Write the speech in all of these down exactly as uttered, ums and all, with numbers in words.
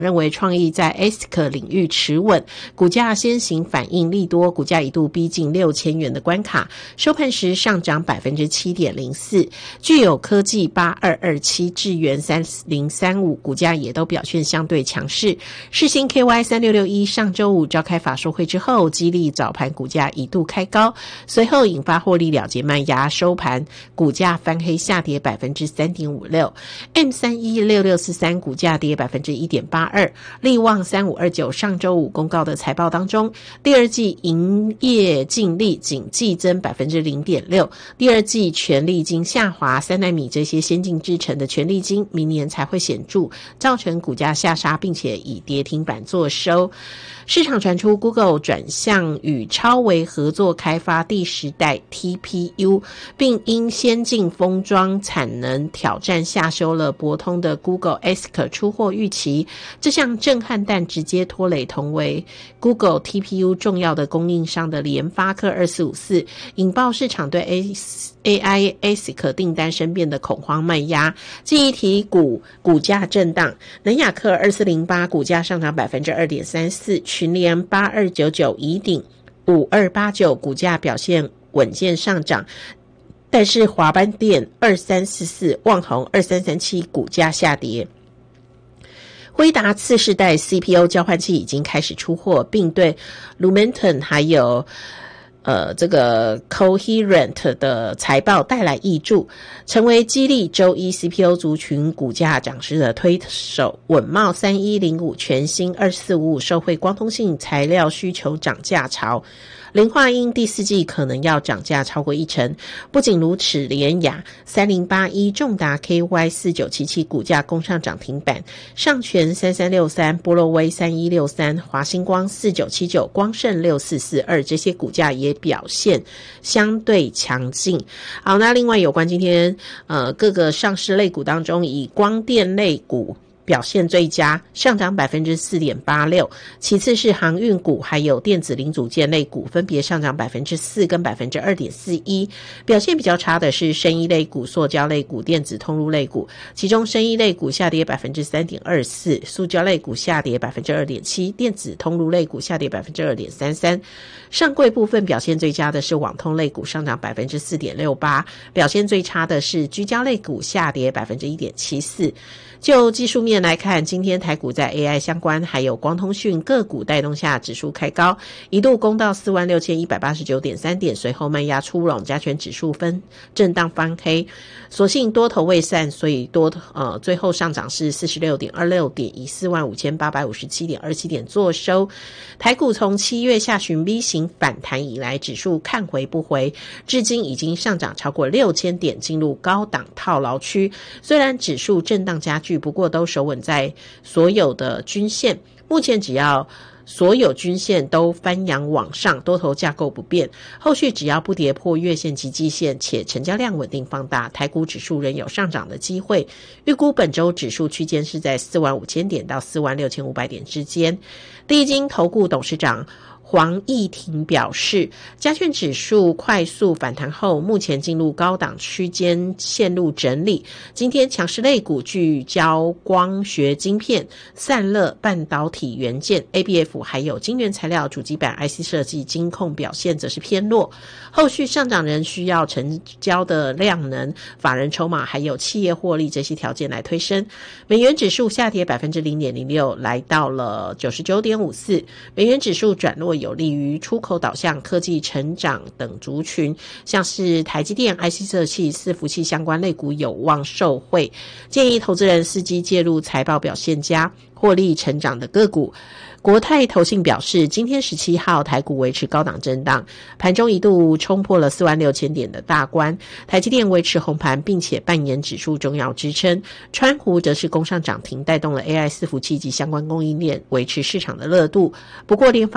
认为创意在 A S I C 领域持稳，股价先行反应利多，股价一度逼近六千元的关卡，收盘时上涨 百分之七点零四。具有科技八二二七、智源三零三五股价也都表现相对强势。世芯 K Y 三六六一上周五召开法说会之后，激励早盘股价一度开高，随后引发获利了结卖压，收盘股价翻黑下跌 百分之三点五六。 M 三一六六四三 股价跌 百分之一点八二。力旺三五二九上周五公告的财报当中，第二季营业净利仅季增 百分之零点六， 第二季权利金下滑，三奈米这些先进制程的权利金明年才会显著，造成股价下杀，并且以跌停板作收。市场传出 Google 转向与超微合作开发第十代 T P U， 并因先进封装产能挑战下修了博通的 Google A S I C 出货预期。这项震撼弹直接拖累同为 Google T P U 重要的供应商的联发科二四五四，引爆市场对 A I A S I C 订单生变的恐慌卖压。记忆体股股价震荡，能亚科二四零八股价上涨 百分之二点三四， 群联八二九九、宜鼎五二八九股价表现稳健上涨，但是华邦电二三四四、旺宏二三三七股价下跌。辉达次世代 C P U 交换器已经开始出货，并对 Lumentum 还有呃，这个 Coherent 的财报带来挹注，成为激励周一 C P U 族群股价涨势的推手。稳懋三一零五、全新二四五五受惠光通信材料需求涨价潮，凌化因第四季可能要涨价超过一成。不仅如此，联亚三零八一、重达 K Y 四九七七股价攻上涨停板，上全三三六三、波若威三一六三、华星光四九七九、光盛六四四二这些股价也表现相对强劲。好，那另外有关今天呃各个上市类股当中，以光电类股表现最佳，上涨 百分之四点八六， 其次是航运股还有电子零组件类股分别上涨 百分之四 跟 百分之二点四一， 表现比较差的是生医类股、塑胶类股、电子通路类股，其中生医类股下跌 百分之三点二四， 塑胶类股下跌 百分之二点七， 电子通路类股下跌 百分之二点三三。 上柜部分表现最佳的是网通类股，上涨 百分之四点六八， 表现最差的是居家类股，下跌 百分之一点七四。就技术面来看，今天台股在 A I 相关还有光通讯个股带动下，指数开高，一度攻到 四万六千一百八十九点三 点，随后卖压出笼，加权指数分震荡翻黑，所幸多头未散，所以多呃最后上涨是 四十六点二六 点，以 四万五千八百五十七点二七 点作收。台股从七月下旬 V 型反弹以来，指数看回不回，至今已经上涨超过六千点，进入高档套牢区。虽然指数震荡加剧，不过都守稳在所有的均线，目前只要所有均线都翻扬往上，多头架构不变，后续只要不跌破月线及季线，且成交量稳定放大，台股指数仍有上涨的机会。预估本周指数区间是在 四万五千 点到 四万六千五百 点之间。第一金投顾董事长黄义庭表示，加权指数快速反弹后，目前进入高档区间陷入整理。今天强势类股聚焦光学晶片、散热、半导体元件、A B F 还有晶圆材料、主机板、I C 设计、金控表现则是偏弱。后续上涨人需要成交的量能、法人筹码还有企业获利这些条件来推升。美元指数下跌 百分之零点零六， 来到了 九十九点五四。美元指数转弱有利于出口导向、科技成长等族群，像是台积电、I C 设计、伺服器相关类股有望受惠。建议投资人伺机介入财报表现佳、获利成长的个股。国泰投信表示，今天十七号台股维持高档震荡，盘中一度冲破了四万六千点的大关，台积电维持红盘，并且扮演指数重要支撑，川湖则是攻上涨停，带动了 A I 伺服器及相关供应链，维持市场的热度。不过联发科、鸿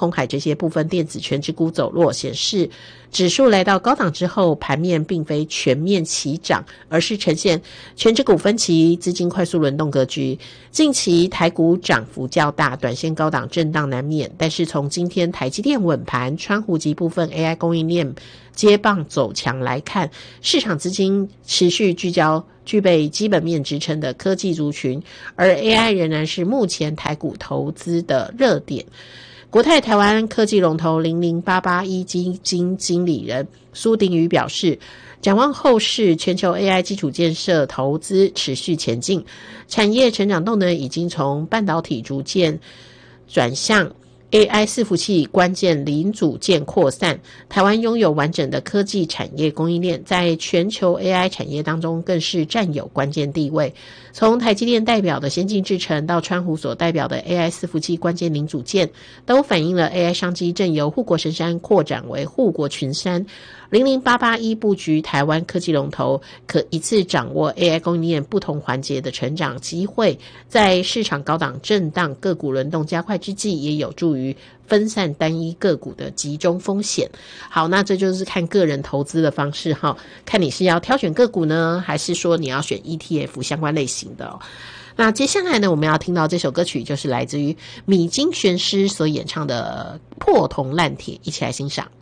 鸿海这些部分电子权值股走弱，显示指数来到高档之后，盘面并非全面齐涨，而是呈现权值股分歧、资金快速轮动格局。近期台股涨幅较大，短线高档震荡难免，但是从今天台积电稳盘、川湖及部分 A I 供应链接棒走强来看，市场资金持续聚焦具备基本面支撑的科技族群，而 A I 仍然是目前台股投资的热点。国泰台湾科技龙头零零八八一基金经理人苏鼎宇表示，展望后市，全球 A I 基础建设投资持续前进，产业成长动能已经从半导体逐渐转向A I 伺服器关键零组件扩散，台湾拥有完整的科技产业供应链，在全球 A I 产业当中更是占有关键地位。从台积电代表的先进制程到川湖所代表的 A I 伺服器关键零组件，都反映了 A I 商机正由护国神山扩展为护国群山。零零八八一布局台湾科技龙头，可一次掌握 A I 供应链不同环节的成长机会，在市场高档震荡、个股轮动加快之际，也有助于分散单一个股的集中风险。好，那这就是看个人投资的方式哈，看你是要挑选个股呢，还是说你要选 E T F 相关类型的哦。那接下来呢，我们要听到这首歌曲，就是来自于米津玄师所演唱的《破铜烂铁》，一起来欣赏。